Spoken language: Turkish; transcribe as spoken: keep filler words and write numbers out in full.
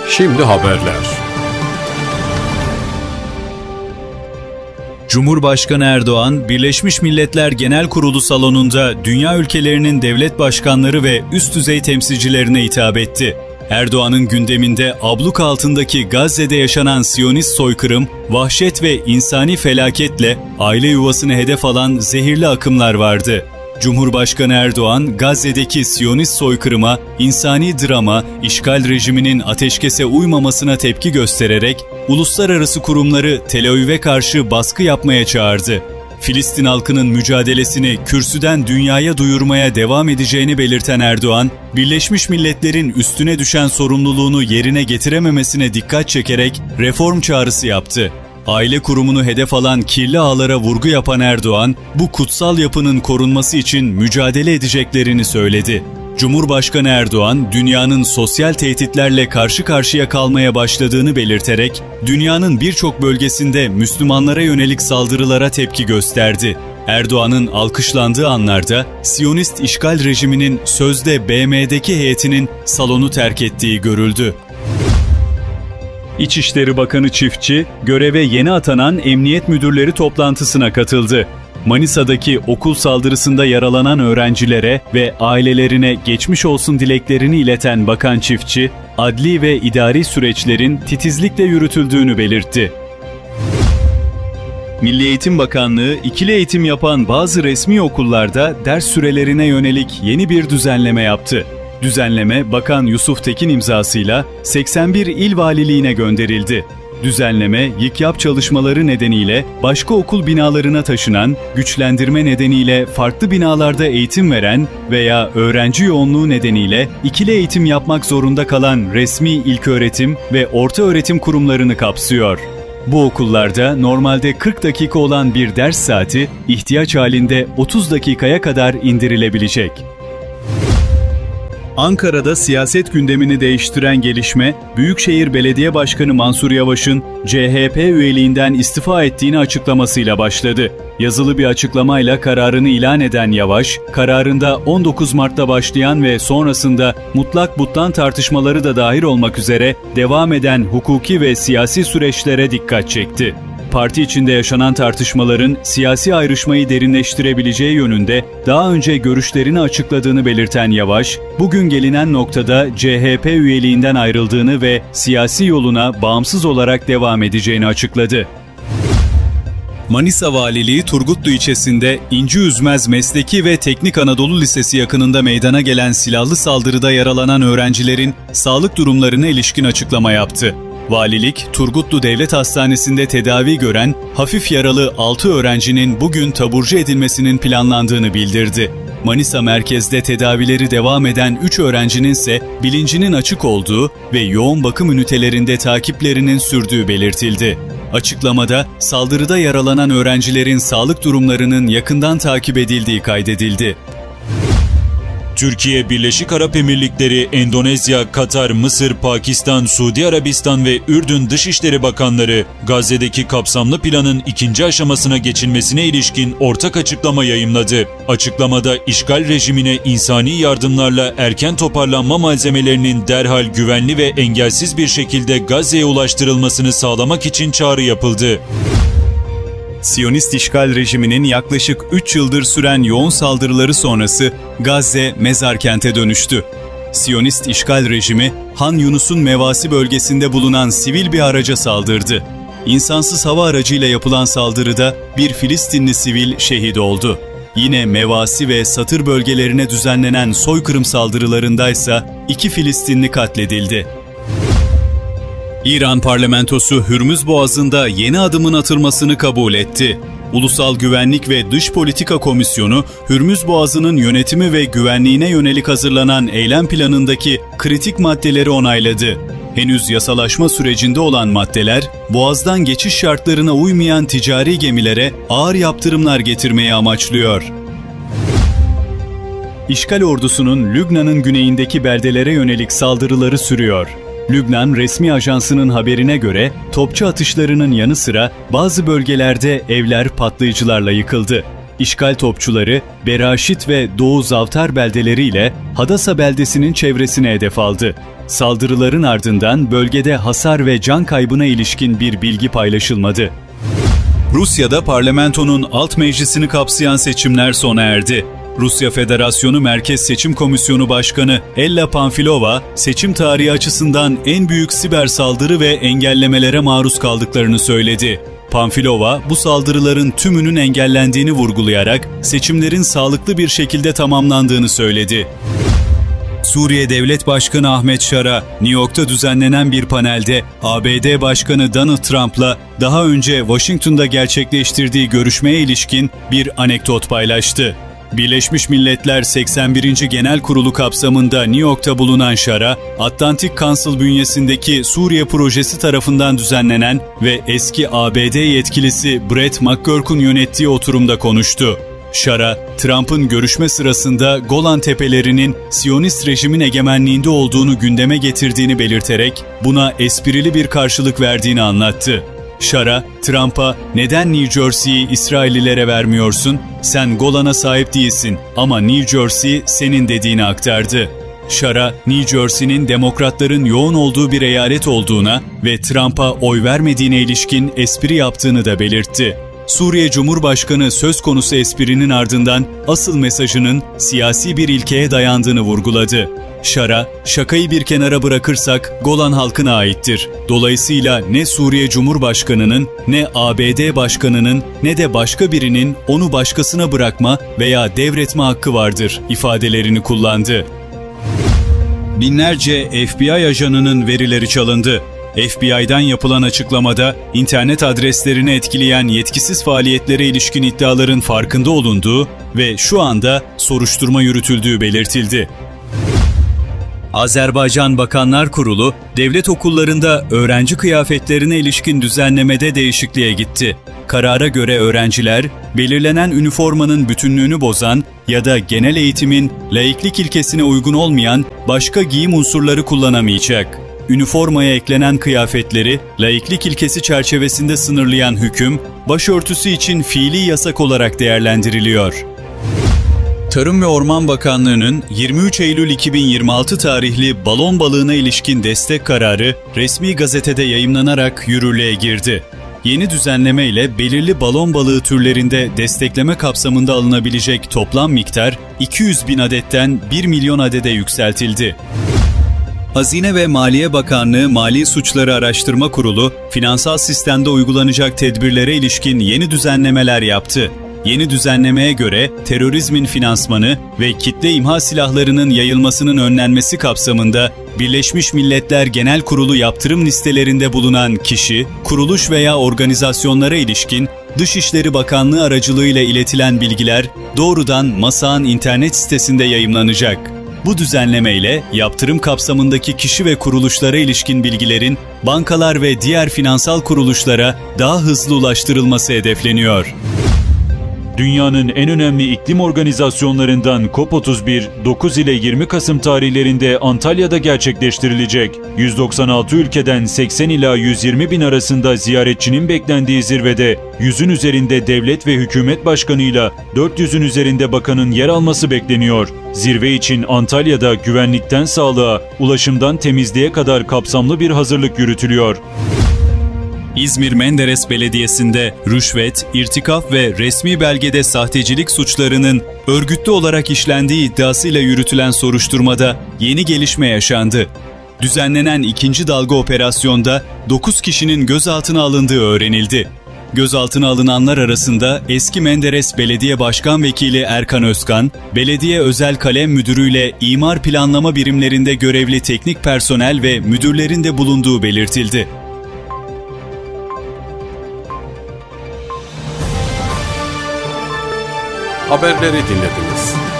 Şimdi haberler. Cumhurbaşkanı Erdoğan, Birleşmiş Milletler Genel Kurulu salonunda dünya ülkelerinin devlet başkanları ve üst düzey temsilcilerine hitap etti. Erdoğan'ın gündeminde abluk altındaki Gazze'de yaşanan Siyonist soykırım, vahşet ve insani felaketle aile yuvasını hedef alan zehirli akımlar vardı. Cumhurbaşkanı Erdoğan, Gazze'deki Siyonist soykırıma, insani drama, işgal rejiminin ateşkese uymamasına tepki göstererek uluslararası kurumları Tel Aviv'e karşı baskı yapmaya çağırdı. Filistin halkının mücadelesini kürsüden dünyaya duyurmaya devam edeceğini belirten Erdoğan, Birleşmiş Milletler'in üstüne düşen sorumluluğunu yerine getirememesine dikkat çekerek reform çağrısı yaptı. Aile kurumunu hedef alan kirli ağlara vurgu yapan Erdoğan, bu kutsal yapının korunması için mücadele edeceklerini söyledi. Cumhurbaşkanı Erdoğan, dünyanın sosyal tehditlerle karşı karşıya kalmaya başladığını belirterek, dünyanın birçok bölgesinde Müslümanlara yönelik saldırılara tepki gösterdi. Erdoğan'ın alkışlandığı anlarda, Siyonist işgal rejiminin sözde B M'deki heyetinin salonu terk ettiği görüldü. İçişleri Bakanı Çiftçi, göreve yeni atanan emniyet müdürleri toplantısına katıldı. Manisa'daki okul saldırısında yaralanan öğrencilere ve ailelerine geçmiş olsun dileklerini ileten Bakan Çiftçi, adli ve idari süreçlerin titizlikle yürütüldüğünü belirtti. Milli Eğitim Bakanlığı, ikili eğitim yapan bazı resmi okullarda ders sürelerine yönelik yeni bir düzenleme yaptı. Düzenleme, Bakan Yusuf Tekin imzasıyla seksen bir il valiliğine gönderildi. Düzenleme, yıkyap çalışmaları nedeniyle başka okul binalarına taşınan, güçlendirme nedeniyle farklı binalarda eğitim veren veya öğrenci yoğunluğu nedeniyle ikili eğitim yapmak zorunda kalan resmi ilköğretim ve ortaöğretim kurumlarını kapsıyor. Bu okullarda normalde kırk dakika olan bir ders saati, ihtiyaç halinde otuz dakikaya kadar indirilebilecek. Ankara'da siyaset gündemini değiştiren gelişme, Büyükşehir Belediye Başkanı Mansur Yavaş'ın C H P üyeliğinden istifa ettiğini açıklamasıyla başladı. Yazılı bir açıklamayla kararını ilan eden Yavaş, kararında on dokuz Mart'ta başlayan ve sonrasında mutlak butlan tartışmaları da dahil olmak üzere devam eden hukuki ve siyasi süreçlere dikkat çekti. Parti içinde yaşanan tartışmaların siyasi ayrışmayı derinleştirebileceği yönünde daha önce görüşlerini açıkladığını belirten Yavaş, bugün gelinen noktada C H P üyeliğinden ayrıldığını ve siyasi yoluna bağımsız olarak devam edeceğini açıkladı. Manisa Valiliği Turgutlu ilçesinde İnci Üzmez Mesleki ve Teknik Anadolu Lisesi yakınında meydana gelen silahlı saldırıda yaralanan öğrencilerin sağlık durumlarına ilişkin açıklama yaptı. Valilik, Turgutlu Devlet Hastanesi'nde tedavi gören hafif yaralı altı öğrencinin bugün taburcu edilmesinin planlandığını bildirdi. Manisa merkezde tedavileri devam eden üç öğrencinin ise bilincinin açık olduğu ve yoğun bakım ünitelerinde takiplerinin sürdüğü belirtildi. Açıklamada saldırıda yaralanan öğrencilerin sağlık durumlarının yakından takip edildiği kaydedildi. Türkiye, Birleşik Arap Emirlikleri, Endonezya, Katar, Mısır, Pakistan, Suudi Arabistan ve Ürdün Dışişleri Bakanları, Gazze'deki kapsamlı planın ikinci aşamasına geçilmesine ilişkin ortak açıklama yayımladı. Açıklamada işgal rejimine insani yardımlarla erken toparlanma malzemelerinin derhal güvenli ve engelsiz bir şekilde Gazze'ye ulaştırılmasını sağlamak için çağrı yapıldı. Siyonist işgal rejiminin yaklaşık üç yıldır süren yoğun saldırıları sonrası Gazze mezar kente dönüştü. Siyonist işgal rejimi Han Yunus'un Mevasi bölgesinde bulunan sivil bir araca saldırdı. İnsansız hava aracıyla yapılan saldırıda bir Filistinli sivil şehit oldu. Yine Mevasi ve Satır bölgelerine düzenlenen soykırım saldırılarındaysa iki Filistinli katledildi. İran parlamentosu Hürmüz Boğazı'nda yeni adımın atılmasını kabul etti. Ulusal Güvenlik ve Dış Politika Komisyonu, Hürmüz Boğazı'nın yönetimi ve güvenliğine yönelik hazırlanan eylem planındaki kritik maddeleri onayladı. Henüz yasalaşma sürecinde olan maddeler, Boğaz'dan geçiş şartlarına uymayan ticari gemilere ağır yaptırımlar getirmeyi amaçlıyor. İşgal ordusunun Lübnan'ın güneyindeki beldelere yönelik saldırıları sürüyor. Lübnan resmi ajansının haberine göre topçu atışlarının yanı sıra bazı bölgelerde evler patlayıcılarla yıkıldı. işgal topçuları Beraşit ve Doğu Zavtar beldeleriyle Hadasa beldesinin çevresine hedef aldı. Saldırıların ardından bölgede hasar ve can kaybına ilişkin bir bilgi paylaşılmadı. Rusya'da parlamentonun alt meclisini kapsayan seçimler sona erdi. Rusya Federasyonu Merkez Seçim Komisyonu Başkanı Ella Pamfilova, seçim tarihi açısından en büyük siber saldırı ve engellemelere maruz kaldıklarını söyledi. Pamfilova, bu saldırıların tümünün engellendiğini vurgulayarak seçimlerin sağlıklı bir şekilde tamamlandığını söyledi. Suriye Devlet Başkanı Ahmet Şara, New York'ta düzenlenen bir panelde A B D Başkanı Donald Trump'la daha önce Washington'da gerçekleştirdiği görüşmeye ilişkin bir anekdot paylaştı. Birleşmiş Milletler seksen birinci Genel Kurulu kapsamında New York'ta bulunan Şara, Atlantic Council bünyesindeki Suriye projesi tarafından düzenlenen ve eski A B D yetkilisi Brett McGurk'un yönettiği oturumda konuştu. Şara, Trump'ın görüşme sırasında Golan Tepelerinin Siyonist rejimin egemenliğinde olduğunu gündeme getirdiğini belirterek buna esprili bir karşılık verdiğini anlattı. Şara, Trump'a "Neden New Jersey'yi İsraillilere vermiyorsun? Sen Golan'a sahip değilsin ama New Jersey senin" dediğini aktardı. Şara, New Jersey'nin demokratların yoğun olduğu bir eyalet olduğuna ve Trump'a oy vermediğine ilişkin espri yaptığını da belirtti. Suriye Cumhurbaşkanı söz konusu esprinin ardından asıl mesajının siyasi bir ilkeye dayandığını vurguladı. Şara, "Şakayı bir kenara bırakırsak Golan halkına aittir. Dolayısıyla ne Suriye Cumhurbaşkanı'nın, ne A B D Başkanı'nın, ne de başka birinin onu başkasına bırakma veya devretme hakkı vardır" ifadelerini kullandı. Binlerce F B I ajanının verileri çalındı. F B I'den yapılan açıklamada internet adreslerini etkileyen yetkisiz faaliyetlere ilişkin iddiaların farkında olunduğu ve şu anda soruşturma yürütüldüğü belirtildi. Azerbaycan Bakanlar Kurulu, devlet okullarında öğrenci kıyafetlerine ilişkin düzenlemede değişikliğe gitti. Karara göre öğrenciler, belirlenen üniformanın bütünlüğünü bozan ya da genel eğitimin laiklik ilkesine uygun olmayan başka giyim unsurları kullanamayacak. Üniformaya eklenen kıyafetleri laiklik ilkesi çerçevesinde sınırlayan hüküm, başörtüsü için fiili yasak olarak değerlendiriliyor. Tarım ve Orman Bakanlığı'nın yirmi üç Eylül iki bin yirmi altı tarihli balon balığına ilişkin destek kararı resmi gazetede yayımlanarak yürürlüğe girdi. Yeni düzenleme ile belirli balon balığı türlerinde destekleme kapsamında alınabilecek toplam miktar iki yüz bin adetten bir milyon adede yükseltildi. Hazine ve Maliye Bakanlığı Mali Suçları Araştırma Kurulu, finansal sistemde uygulanacak tedbirlere ilişkin yeni düzenlemeler yaptı. Yeni düzenlemeye göre terörizmin finansmanı ve kitle imha silahlarının yayılmasının önlenmesi kapsamında Birleşmiş Milletler Genel Kurulu yaptırım listelerinde bulunan kişi, kuruluş veya organizasyonlara ilişkin Dışişleri Bakanlığı aracılığıyla iletilen bilgiler doğrudan MASA'nın internet sitesinde yayımlanacak. Bu düzenleme ile yaptırım kapsamındaki kişi ve kuruluşlara ilişkin bilgilerin bankalar ve diğer finansal kuruluşlara daha hızlı ulaştırılması hedefleniyor. Dünyanın en önemli iklim organizasyonlarından COP otuz bir, dokuz ile yirmi Kasım tarihlerinde Antalya'da gerçekleştirilecek. yüz doksan altı ülkeden seksen ila yüz yirmi bin arasında ziyaretçinin beklendiği zirvede yüzün üzerinde devlet ve hükümet başkanıyla dört yüzün üzerinde bakanın yer alması bekleniyor. Zirve için Antalya'da güvenlikten sağlığa, ulaşımdan temizliğe kadar kapsamlı bir hazırlık yürütülüyor. İzmir Menderes Belediyesi'nde rüşvet, irtikaf ve resmi belgede sahtecilik suçlarının örgütlü olarak işlendiği iddiasıyla yürütülen soruşturmada yeni gelişme yaşandı. Düzenlenen ikinci dalga operasyonda dokuz kişinin gözaltına alındığı öğrenildi. Gözaltına alınanlar arasında eski Menderes Belediye Başkan Vekili Erkan Özkan, Belediye Özel Kalem Müdürü ile imar planlama birimlerinde görevli teknik personel ve müdürlerin de bulunduğu belirtildi. Haberleri dinlediniz.